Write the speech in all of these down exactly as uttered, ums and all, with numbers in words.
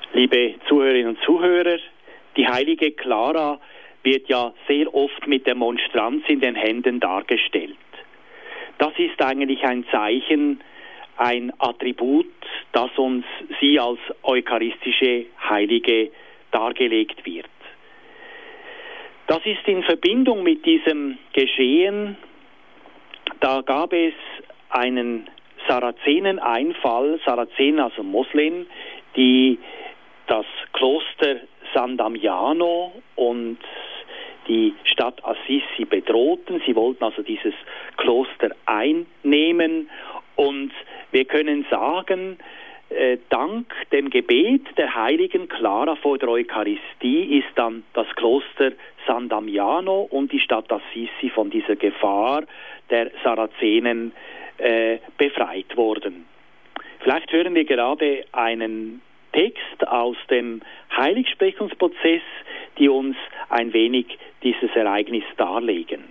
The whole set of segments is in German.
Liebe Zuhörerinnen und Zuhörer, die heilige Clara wird ja sehr oft mit der Monstranz in den Händen dargestellt. Das ist eigentlich ein Zeichen, ein Attribut, das uns sie als eucharistische Heilige dargelegt wird. Das ist in Verbindung mit diesem Geschehen, da gab es einen Sarazeneneinfall, Sarazenen, also Moslem, die das Kloster San Damiano und die Stadt Assisi bedrohten. Sie wollten also dieses Kloster einnehmen und wir können sagen, äh, dank dem Gebet der heiligen Clara vor der Eucharistie ist dann das Kloster San Damiano und die Stadt Assisi von dieser Gefahr der Sarazenen äh, befreit worden. Vielleicht hören wir gerade einen Text aus dem Heiligsprechungsprozess, die uns ein wenig dieses Ereignis darlegen.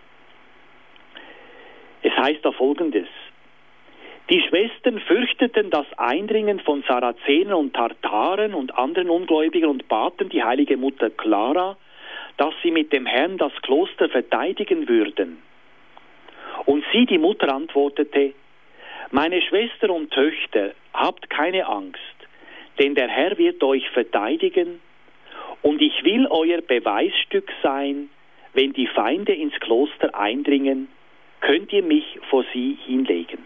Es heißt da Folgendes: Die Schwestern fürchteten das Eindringen von Sarazenen und Tartaren und anderen Ungläubigen und baten die heilige Mutter Clara, dass sie mit dem Herrn das Kloster verteidigen würden. Und sie, die Mutter, antwortete: Meine Schwestern und Töchter, habt keine Angst, denn der Herr wird euch verteidigen, und ich will euer Beweisstück sein. Wenn die Feinde ins Kloster eindringen, könnt ihr mich vor sie hinlegen.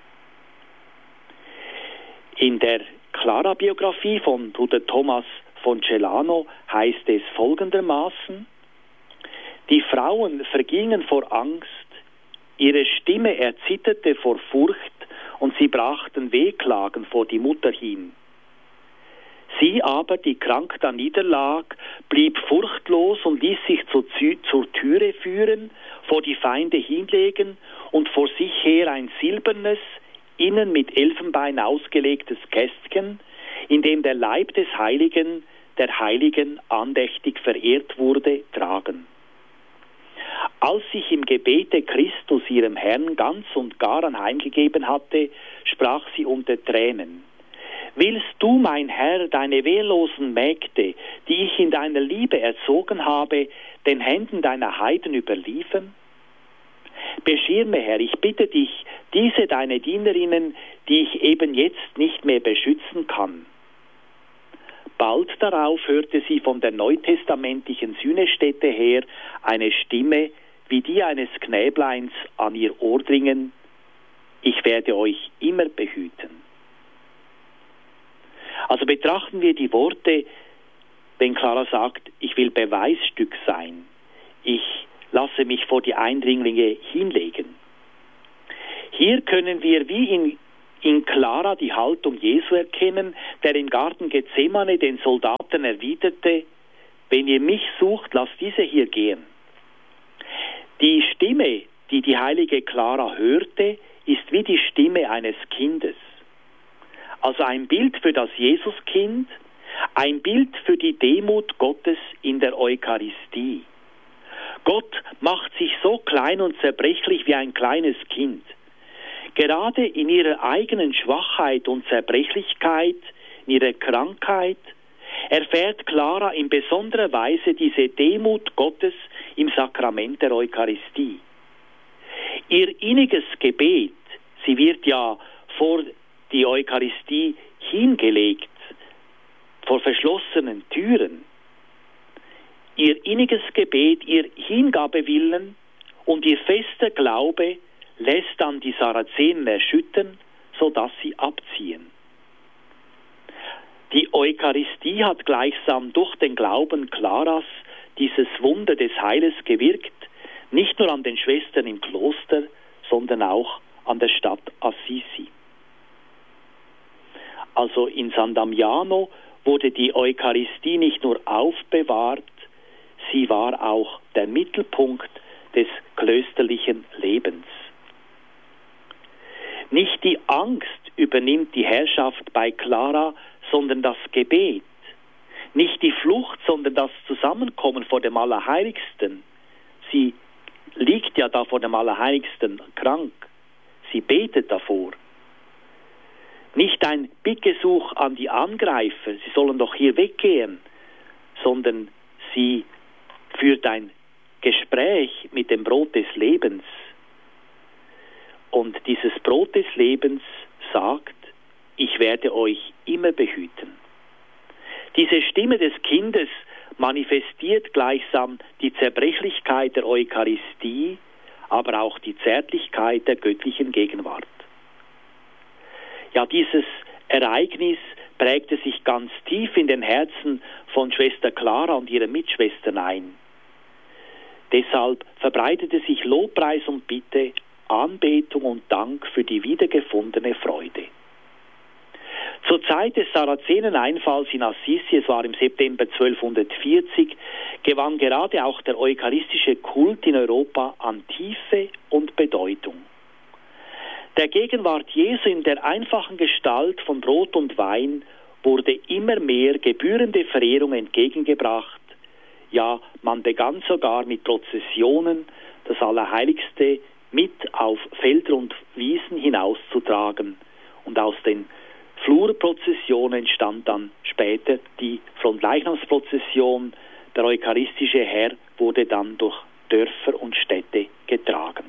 In der Clara-Biografie von Bruder Thomas von Celano heißt es folgendermaßen: Die Frauen vergingen vor Angst, ihre Stimme erzitterte vor Furcht und sie brachten Wehklagen vor die Mutter hin. Sie aber, die krank da niederlag, blieb furchtlos und ließ sich zur, zur Türe führen, vor die Feinde hinlegen und vor sich her ein silbernes, innen mit Elfenbein ausgelegtes Kästchen, in dem der Leib des Heiligen, der Heiligen andächtig verehrt wurde, tragen. Als sich im Gebete Christus ihrem Herrn ganz und gar anheimgegeben hatte, sprach sie unter Tränen: Willst du, mein Herr, deine wehrlosen Mägde, die ich in deiner Liebe erzogen habe, den Händen deiner Heiden überliefern? Beschirme, Herr, ich bitte dich, diese deine Dienerinnen, die ich eben jetzt nicht mehr beschützen kann. Bald darauf hörte sie von der neutestamentlichen Sühnestätte her eine Stimme, wie die eines Knäbleins, an ihr Ohr dringen: Ich werde euch immer behüten. Also betrachten wir die Worte, wenn Clara sagt, ich will Beweisstück sein, ich lasse mich vor die Eindringlinge hinlegen. Hier können wir wie in, in Clara die Haltung Jesu erkennen, der im Garten Gethsemane den Soldaten erwiderte: Wenn ihr mich sucht, lasst diese hier gehen. Die Stimme, die die heilige Clara hörte, ist wie die Stimme eines Kindes. Also ein Bild für das Jesuskind, ein Bild für die Demut Gottes in der Eucharistie. Gott macht sich so klein und zerbrechlich wie ein kleines Kind. Gerade in ihrer eigenen Schwachheit und Zerbrechlichkeit, in ihrer Krankheit, erfährt Clara in besonderer Weise diese Demut Gottes im Sakrament der Eucharistie. Ihr inniges Gebet, sie wird ja vor die Eucharistie hingelegt, vor verschlossenen Türen. Ihr inniges Gebet, ihr Hingabewillen und ihr fester Glaube lässt dann die Sarazenen erschüttern, sodass sie abziehen. Die Eucharistie hat gleichsam durch den Glauben Claras dieses Wunder des Heiles gewirkt, nicht nur an den Schwestern im Kloster, sondern auch an der Stadt Assisi. Also in San Damiano wurde die Eucharistie nicht nur aufbewahrt, sie war auch der Mittelpunkt des klösterlichen Lebens. Nicht die Angst übernimmt die Herrschaft bei Clara, sondern das Gebet. Nicht die Flucht, sondern das Zusammenkommen vor dem Allerheiligsten. Sie liegt ja da vor dem Allerheiligsten krank. Sie betet davor. Nicht ein Bittgesuch an die Angreifer, sie sollen doch hier weggehen, sondern sie führt ein Gespräch mit dem Brot des Lebens. Und dieses Brot des Lebens sagt, ich werde euch immer behüten. Diese Stimme des Kindes manifestiert gleichsam die Zerbrechlichkeit der Eucharistie, aber auch die Zärtlichkeit der göttlichen Gegenwart. Ja, dieses Ereignis prägte sich ganz tief in den Herzen von Schwester Clara und ihren Mitschwestern ein. Deshalb verbreitete sich Lobpreis und Bitte, Anbetung und Dank für die wiedergefundene Freude. Zur Zeit des Sarazeneneinfalls in Assisi, es war im September zwölfhundertvierzig, gewann gerade auch der eucharistische Kult in Europa an Tiefe und Bedeutung. Der Gegenwart Jesu in der einfachen Gestalt von Brot und Wein wurde immer mehr gebührende Verehrung entgegengebracht. Ja, man begann sogar mit Prozessionen, das Allerheiligste mit auf Felder und Wiesen hinauszutragen. Und aus den Flurprozessionen entstand dann später die Fronleichnamsprozession. Der eucharistische Herr wurde dann durch Dörfer und Städte getragen.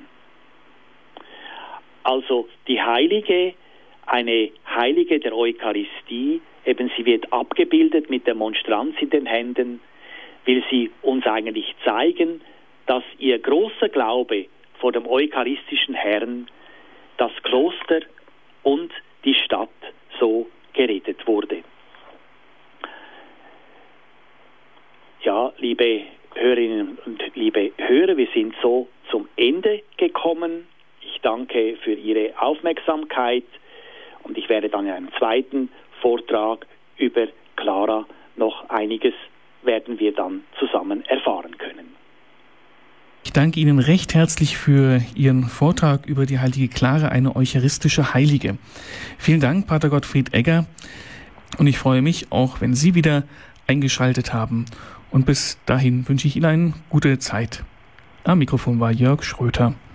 Also die Heilige, eine Heilige der Eucharistie, eben sie wird abgebildet mit der Monstranz in den Händen, will sie uns eigentlich zeigen, dass ihr großer Glaube vor dem eucharistischen Herrn das Kloster und die Stadt so gerettet wurde. Ja, liebe Hörerinnen und liebe Hörer, wir sind so zum Ende gekommen. Ich danke für Ihre Aufmerksamkeit und ich werde dann in einem zweiten Vortrag über Clara noch einiges werden wir dann zusammen erfahren können. Ich danke Ihnen recht herzlich für Ihren Vortrag über die heilige Clara, eine eucharistische Heilige. Vielen Dank, Pater Gottfried Egger. Und ich freue mich, auch wenn Sie wieder eingeschaltet haben. Und bis dahin wünsche ich Ihnen eine gute Zeit. Am Mikrofon war Jörg Schröter.